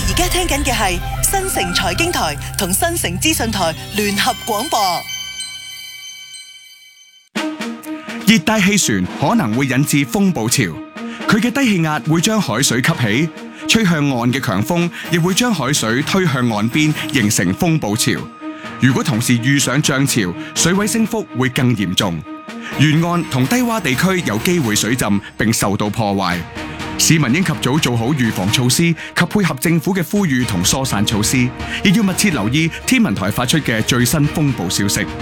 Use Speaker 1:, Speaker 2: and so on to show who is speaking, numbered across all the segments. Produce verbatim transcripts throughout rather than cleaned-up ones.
Speaker 1: 而家聽緊嘅係新城財經台同新城資訊台聯合廣播。
Speaker 2: 熱帶氣旋可能會引致風暴潮，佢嘅低氣壓會將海水吸起，吹向岸嘅強風亦會將海水推向岸邊，形成風暴潮。如果同時遇上漲潮，水位升幅會更嚴重，沿岸同低洼地區有機會水浸並受到破壞。市民應及早做好預防措施及配合政府嘅呼籲同疏散措施，亦要密切留意天文台發出嘅最新風暴消息。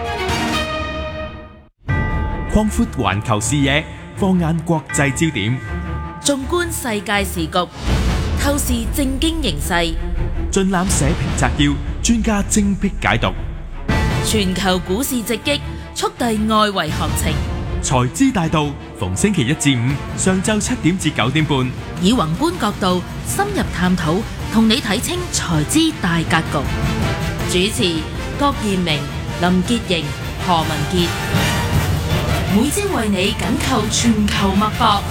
Speaker 3: 擴闊環球視野，放眼國際焦點，
Speaker 4: 縱觀世界時局，透視政經形勢，
Speaker 3: 盡覽社評摘要，專家精闢解讀。
Speaker 4: 全球股市直擊，速遞外圍行情。
Speaker 3: 財資大道，逢星期一至五上晝七點至九點半，
Speaker 4: 以宏觀角度深入探討，同你睇清財資大格局。主持郭燕明、林潔瑩、何文傑。每朝為你緊扣全球脈搏。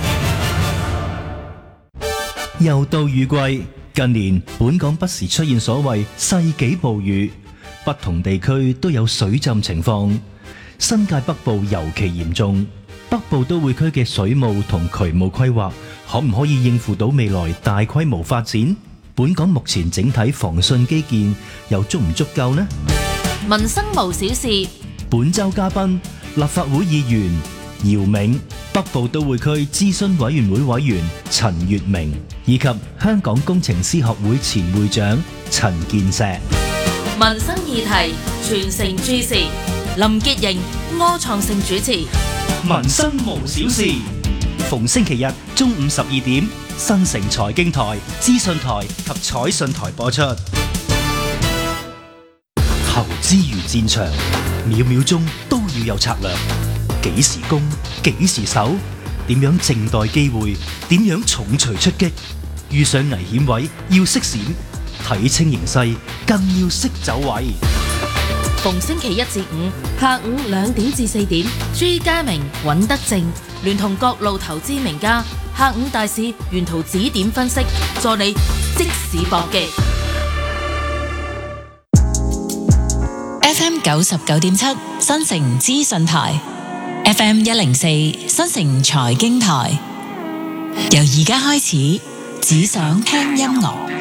Speaker 5: 又到雨季，近年本港不時出現所謂世紀暴雨，不同地區都有水浸情況。新界北部尤其嚴重，北部都會區嘅水務同渠務規劃，可唔可以應付到未來大規模發展？本港目前整體防汛基建又足唔足夠呢？
Speaker 4: 民生無小事，
Speaker 5: 本周嘉賓立法會議員姚銘、北部都會區諮詢委員會委員陳月明，以及香港工程師學會前會長陳健碩。
Speaker 4: 民生議題全城注視，林潔瑩、柯創盛主持。
Speaker 5: 民生無小事，逢星期日中午十二點，新城財經台、資訊台及彩訊台播出。投資如戰場，秒秒鐘都要有策略。幾時攻，幾時守，點樣靜待機會，點樣重錘出擊。遇上危險位要識閃，睇清形勢更要識走位。
Speaker 4: 逢星期一至五下午兩點至四點，朱家明、尹德正聯同各路投資名家，下午大市沿途指點分析，助你即時搏擊。
Speaker 6: F M 九十九點七新城資訊台 ，F M 一零四新城財經台，由而家開始，只想聽音樂。